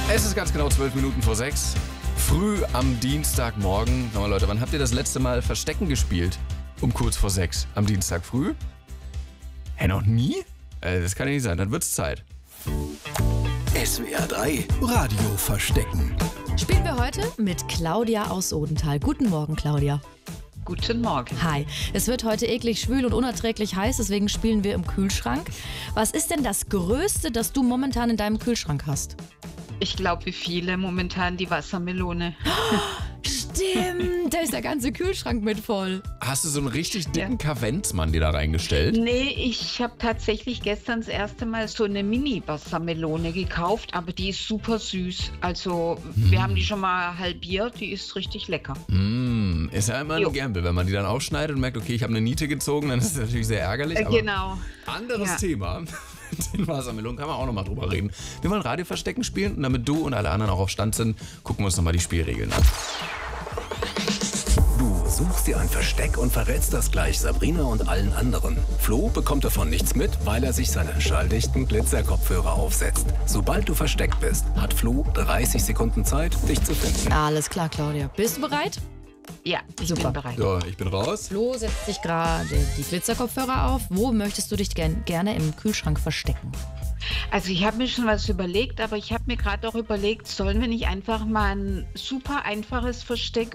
Es ist ganz genau 12 Minuten vor 6. Früh am Dienstagmorgen. Nochmal Leute, wann habt ihr das letzte Mal Verstecken gespielt? Um kurz vor 6 am Dienstag früh? Hä, noch nie? Das kann ja nicht sein, dann wird's Zeit. SWR 3 Radio Verstecken. Spielen wir heute mit Claudia aus Odenthal. Guten Morgen, Claudia. Guten Morgen. Hi. Es wird heute eklig schwül und unerträglich heiß, deswegen spielen wir im Kühlschrank. Was ist denn das Größte, das du momentan in deinem Kühlschrank hast? Ich glaube, wie viele momentan die Wassermelone. Stimmt, da ist der ganze Kühlschrank mit voll. Hast du so einen richtig dicken Kavenzmann dir da reingestellt? Nee, ich habe tatsächlich gestern das erste Mal so eine Mini-Wassermelone gekauft, aber die ist super süß. Also wir haben die schon mal halbiert, die ist richtig lecker. Ist ja immer ein Gamble, wenn man die dann aufschneidet und merkt, okay, ich habe eine Niete gezogen, dann ist das natürlich sehr ärgerlich. Aber Genau. anderes Thema. Den Wassermelonen kann man auch nochmal drüber reden. Wir wollen Radio Verstecken spielen und damit du und alle anderen auch auf Stand sind, gucken wir uns nochmal die Spielregeln an. Du suchst dir ein Versteck und verrätst das gleich Sabrina und allen anderen. Flo bekommt davon nichts mit, weil er sich seine schalldichten Glitzerkopfhörer aufsetzt. Sobald du versteckt bist, hat Flo 30 Sekunden Zeit, dich zu finden. Alles klar, Claudia. Bist du bereit? Ja, ich Super. bin bereit. So, ich bin raus. Flo setzt sich gerade die Glitzerkopfhörer auf. Wo möchtest du dich gerne im Kühlschrank verstecken? Also ich habe mir schon was überlegt, aber ich habe mir gerade auch überlegt, sollen wir nicht einfach mal ein super einfaches Versteck